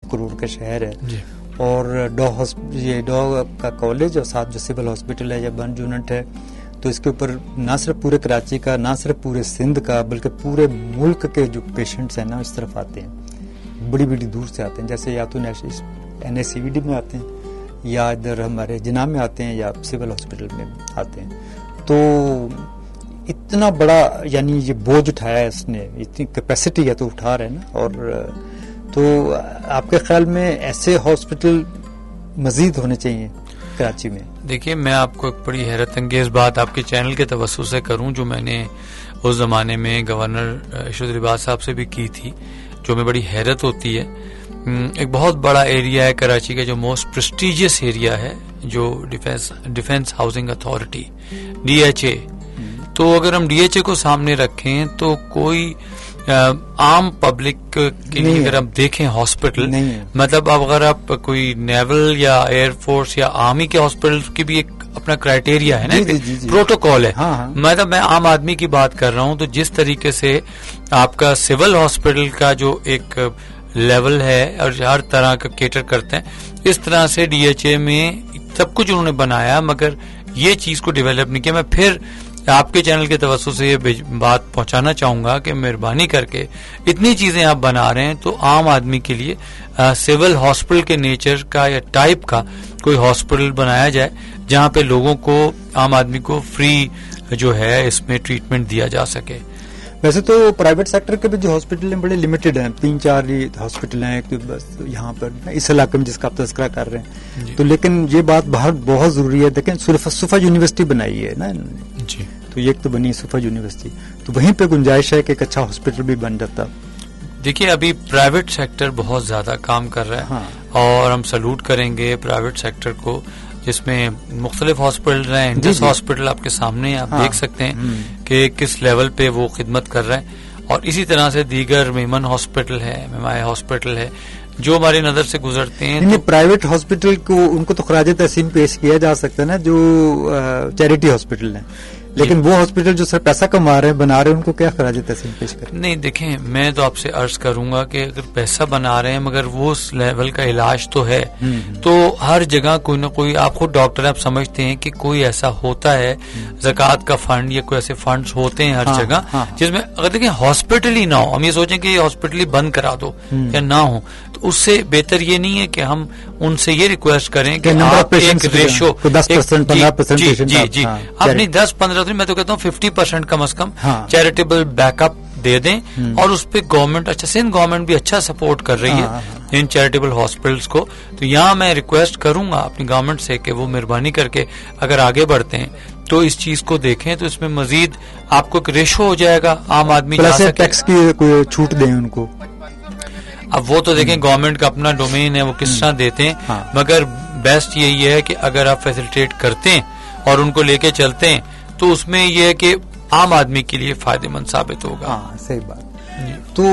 کروڑ کا شہر ہے اور ڈاگ کا کالج اور ساتھ جو سول ہاسپٹل ہے یا برن یونٹ ہے، تو اس کے اوپر نہ صرف پورے کراچی کا، نہ صرف پورے سندھ کا، بلکہ پورے ملک کے جو پیشنٹس ہیں نا اس طرف آتے ہیں، بڑی بڑی دور سے آتے ہیں، جیسے یا تو NACVD میں آتے ہیں یا ادھر ہمارے جناح میں آتے ہیں یا سول ہاسپٹل میں آتے ہیں. تو اتنا بڑا یعنی یہ بوجھ اٹھایا ہے اس نے، اتنی کیپیسٹی ہے تو اٹھا رہے ہیں نا. اور تو آپ کے خیال میں ایسے ہاسپٹل مزید ہونے چاہیے کراچی میں؟ دیکھیے میں آپ کو ایک بڑی حیرت انگیز بات آپ کے چینل کے توسط سے کروں، جو میں نے اس زمانے میں گورنر ارشد رباط صاحب سے بھی کی تھی، جو میں بڑی حیرت ہوتی ہے. ایک بہت بڑا ایریا ہے کراچی کا جو موسٹ پریسٹیجیس ایریا ہے، جو ڈیفینس ہاؤسنگ اتھارٹی DHA. تو اگر ہم DHA کو سامنے رکھیں تو کوئی عام پبلک کے لیے اگر ہم دیکھیں ہاسپٹل، مطلب اب اگر آپ کوئی نیول یا ایئر فورس یا آرمی کے ہاسپٹل کی بھی ایک اپنا کرائٹیریا ہے نا، پروٹوکول ہے. مطلب میں عام آدمی کی بات کر رہا ہوں. تو جس طریقے سے آپ کا سول ہاسپٹل کا جو ایک لیول ہے اور ہر طرح کا کیٹر کرتے ہیں، اس طرح سے DHA میں سب کچھ انہوں نے بنایا، مگر یہ چیز کو ڈیولپ نہیں کیا. میں پھر آپ کے چینل کے توسط سے یہ بات پہنچانا چاہوں گا کہ مہربانی کر کے اتنی چیزیں آپ بنا رہے ہیں تو عام آدمی کے لیے سول ہاسپٹل کے نیچر کا یا ٹائپ کا کوئی ہاسپٹل بنایا جائے جہاں پہ لوگوں کو، عام آدمی کو فری جو ہے اس میں ٹریٹمنٹ دیا جا سکے. ویسے تو پرائیویٹ سیکٹر کے بھی جو ہاسپٹل ہیں بڑے لمیٹڈ ہیں، 3-4 ہاسپٹل ہیں بس یہاں پر اس علاقے میں جس کا آپ تذکرہ کر رہے ہیں. تو لیکن یہ بات باہر بہت ضروری ہے. دیکھیں صفا یونیورسٹی بنائی ہے نا جی، تو ایک تو بنی صفا یونیورسٹی، تو وہیں پہ گنجائش ہے کہ ایک اچھا ہاسپٹل بھی بن جاتا. دیکھیے ابھی پرائیویٹ سیکٹر بہت زیادہ کام کر رہا ہے اور ہم سلوٹ کریں گے پرائیویٹ سیکٹر کو، جس میں مختلف ہاسپٹل ہیں. انڈس ہاسپٹل آپ کے سامنے آپ دیکھ سکتے ہیں کہ کس لیول پہ وہ خدمت کر رہے ہیں. اور اسی طرح سے دیگر میمن ہاسپٹل ہے، میمائے ہاسپٹل ہے، جو ہماری نظر سے گزرتے ہیں. پرائیویٹ ہاسپٹل کو ان کو تو خراج تحسین پیش کیا جا سکتا ہے نا، جو چیریٹی ہاسپٹل ہیں، لیکن وہ ہاسپٹل جو سر پیسہ کما رہے ہیں، بنا رہے ہیں، ان کو کیا خراج تحسین پیش کریں؟ نہیں دیکھیں، میں تو آپ سے عرض کروں گا کہ اگر پیسہ بنا رہے ہیں مگر وہ اس لیول کا علاج تو ہے، تو ہر جگہ کوئی نہ کوئی، آپ خود ڈاکٹر آپ سمجھتے ہیں کہ کوئی ایسا ہوتا ہے زکوٰۃ کا فنڈ یا کوئی ایسے فنڈز ہوتے ہیں ہر جگہ جس میں اگر دیکھیں ہاسپٹل ہی نہ ہو، ہم یہ سوچیں کہ یہ ہاسپٹل ہی بند کرا دو یا نہ ہو، تو اس سے بہتر یہ نہیں ہے کہ ہم ان سے یہ ریکویسٹ کریں کہ آپ ایک ریشو 10% جی آپ نہیں 10-15، میں تو کہتا ہوں 50% کم از کم چیریٹیبل بیک اپ دے دیں. اور اس پہ گورنمنٹ، اچھا سندھ گورنمنٹ بھی اچھا سپورٹ کر رہی ہے ان چیریٹیبل ہاسپٹلس کو. تو یہاں میں ریکویسٹ کروں گا اپنی گورنمنٹ سے کہ وہ مہربانی کر کے اگر آگے بڑھتے ہیں تو اس چیز کو دیکھیں، تو اس میں مزید آپ کو ایک ریشو ہو جائے گا، عام آدمی ٹیکس کی کوئی چھوٹ دیں ان کو. اب وہ تو دیکھیں گورنمنٹ کا اپنا ڈومین ہے، وہ کس طرح دیتے ہیں، مگر بیسٹ یہی ہے کہ اگر آپ فیسیلیٹیٹ کرتے ہیں اور ان کو لے کے چلتے ہیں تو اس میں یہ ہے کہ عام آدمی کے لیے فائدہ مند ثابت ہوگا. صحیح بات. تو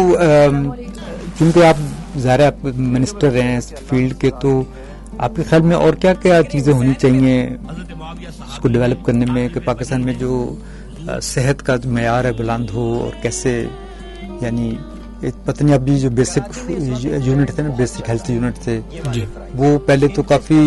چونکہ آپ ظاہر آپ منسٹر ہیں اس فیلڈ کے، تو آپ کے خیال میں اور کیا کیا چیزیں ہونی چاہیے اس کو ڈیولپ کرنے میں کہ پاکستان میں جو صحت کا جو معیار ہے بلند ہو، اور کیسے یعنی پتہ نہیں ابھی جو بیسک یونٹ تھے نا، بیسک ہیلتھ یونٹ تھے وہ پہلے تو کافی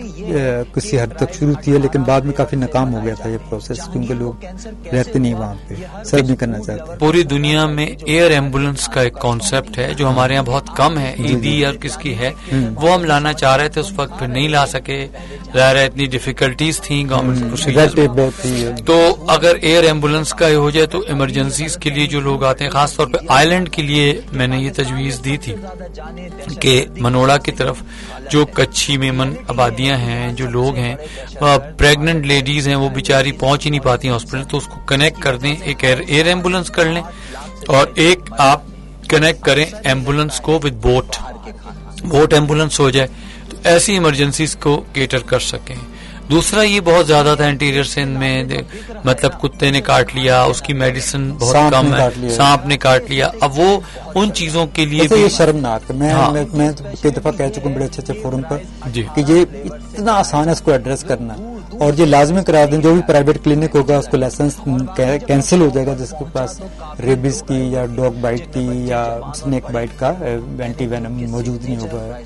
کسی حد تک شروع تھی ہے، لیکن بعد میں کافی ناکام ہو گیا تھا یہ پروسیس، کیونکہ لوگ رہتے نہیں وہاں پہ، سرو نہیں کرنا چاہتے. پوری دنیا میں ایئر ایمبولینس کا ایک کانسیپٹ ہے جو ہمارے یہاں بہت کم ہے، ایدی اور کس کی ہے، وہ ہم لانا چاہ رہے تھے، اس وقت پھر نہیں لا سکے، ظاہر ہے اتنی ڈیفیکلٹیز تھیں گورنمنٹ. تو اگر ایئر ایمبولینس کا ہو جائے تو ایمرجنسیز کے لیے جو لوگ آتے ہیں، خاص طور پہ آئی لینڈ کے لیے میں نے یہ تجویز دی تھی کہ منوڑا کی طرف جو کچھی میمن آبادیاں ہیں، جو لوگ ہیں، پریگننٹ لیڈیز ہیں، وہ بیچاری پہنچ ہی نہیں پاتی ہاسپٹل، تو اس کو کنیکٹ کر دیں، ایک ایئر ایمبولینس کر لیں اور ایک آپ کنیکٹ کریں ایمبولینس کو ود بوٹ ایمبولینس ہو جائے، تو ایسی ایمرجنسیز کو کیٹر کر سکیں. دوسرا یہ بہت زیادہ تھا انٹیریئر سندھ میں، مطلب کتے نے کاٹ لیا، اس کی میڈیسن بہت کم ہے، سانپ نے کاٹ لیا. اب وہ ان چیزوں کے لیے بھی شرمناک ہے. میں کئی دفعہ کہہ چکا ہوں بڑے اچھے فورم پر کہ یہ اتنا آسان ہے اس کو ایڈریس کرنا، اور یہ لازمی کرا دیں جو بھی پرائیویٹ کلینک ہوگا اس کو لائسنس کینسل ہو جائے گا جس کے پاس ریبیز کی یا ڈاگ بائٹ کی یا اسنیک بائٹ کا اینٹی وینم موجود نہیں ہوگا.